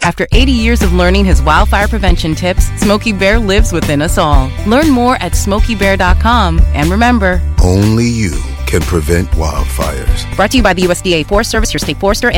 After 80 years of learning his wildfire prevention tips, Smokey Bear lives within us all. Learn more at SmokeyBear.com. And remember, only you can prevent wildfires. Brought to you by the USDA Forest Service, your state forester,